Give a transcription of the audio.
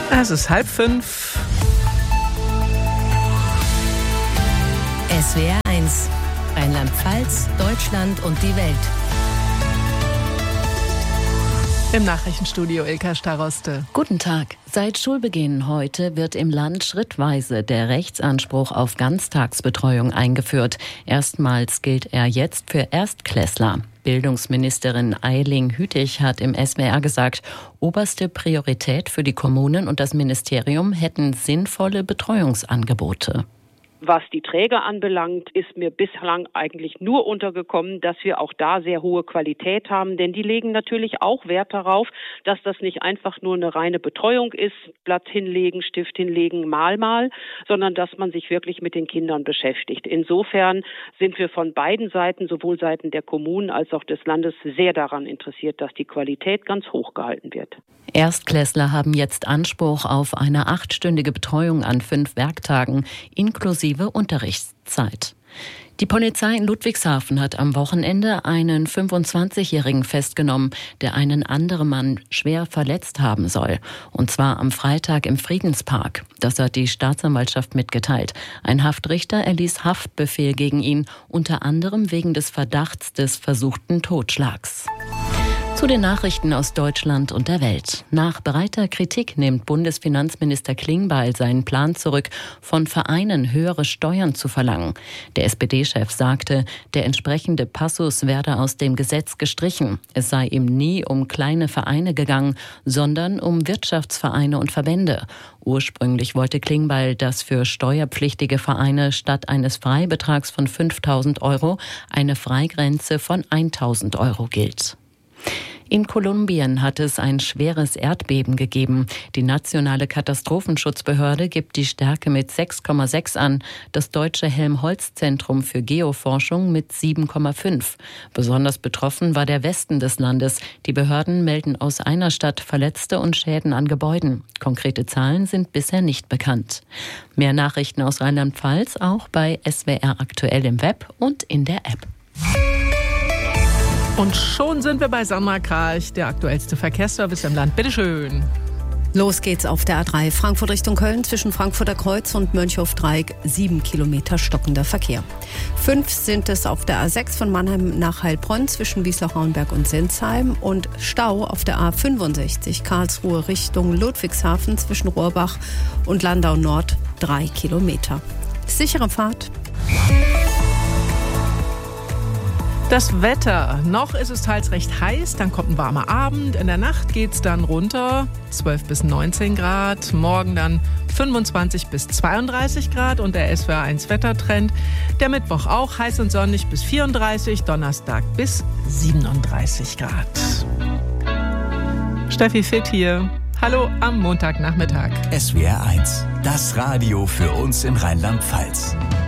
Es ist 4:30. SWR 1, Rheinland-Pfalz, Deutschland und die Welt. Im Nachrichtenstudio Ilka Staroste. Guten Tag. Seit Schulbeginn heute wird im Land schrittweise der Rechtsanspruch auf Ganztagsbetreuung eingeführt. Erstmals gilt er jetzt für Erstklässler. Bildungsministerin Eiling Hütig hat im SWR gesagt, oberste Priorität für die Kommunen und das Ministerium hätten sinnvolle Betreuungsangebote. Was die Träger anbelangt, ist mir bislang eigentlich nur untergekommen, dass wir auch da sehr hohe Qualität haben. Denn die legen natürlich auch Wert darauf, dass das nicht einfach nur eine reine Betreuung ist, Blatt hinlegen, Stift hinlegen, mal, sondern dass man sich wirklich mit den Kindern beschäftigt. Insofern sind wir von beiden Seiten, sowohl Seiten der Kommunen als auch des Landes, sehr daran interessiert, dass die Qualität ganz hoch gehalten wird. Erstklässler haben jetzt Anspruch auf eine 8-stündige Betreuung an 5 Werktagen, inklusive Unterrichtszeit. Die Polizei in Ludwigshafen hat am Wochenende einen 25-Jährigen festgenommen, der einen anderen Mann schwer verletzt haben soll. Und zwar am Freitag im Friedenspark. Das hat die Staatsanwaltschaft mitgeteilt. Ein Haftrichter erließ Haftbefehl gegen ihn, unter anderem wegen des Verdachts des versuchten Totschlags. Zu den Nachrichten aus Deutschland und der Welt. Nach breiter Kritik nimmt Bundesfinanzminister Klingbeil seinen Plan zurück, von Vereinen höhere Steuern zu verlangen. Der SPD-Chef sagte, der entsprechende Passus werde aus dem Gesetz gestrichen. Es sei ihm nie um kleine Vereine gegangen, sondern um Wirtschaftsvereine und Verbände. Ursprünglich wollte Klingbeil, dass für steuerpflichtige Vereine statt eines Freibetrags von 5.000 € eine Freigrenze von 1.000 € gilt. In Kolumbien hat es ein schweres Erdbeben gegeben. Die nationale Katastrophenschutzbehörde gibt die Stärke mit 6,6 an, das deutsche Helmholtz-Zentrum für Geoforschung mit 7,5. Besonders betroffen war der Westen des Landes. Die Behörden melden aus einer Stadt Verletzte und Schäden an Gebäuden. Konkrete Zahlen sind bisher nicht bekannt. Mehr Nachrichten aus Rheinland-Pfalz auch bei SWR aktuell im Web und in der App. Und schon sind wir bei Sandra Krach, der aktuellste Verkehrsservice im Land. Bitte schön. Los geht's auf der A3 Frankfurt Richtung Köln zwischen Frankfurter Kreuz und Mönchhof-Dreieck 7 Kilometer stockender Verkehr. 5 sind es auf der A6 von Mannheim nach Heilbronn zwischen Wiesloch-Rauenberg und Sinsheim und Stau auf der A65 Karlsruhe Richtung Ludwigshafen zwischen Rohrbach und Landau Nord 3 Kilometer. Sichere Fahrt. Das Wetter. Noch ist es teils recht heiß, dann kommt ein warmer Abend. In der Nacht geht es dann runter, 12 bis 19 Grad. Morgen dann 25 bis 32 Grad und der SWR 1 Wettertrend. Der Mittwoch auch heiß und sonnig bis 34, Donnerstag bis 37 Grad. Steffi Fitt hier. Hallo am Montagnachmittag. SWR 1, das Radio für uns in Rheinland-Pfalz.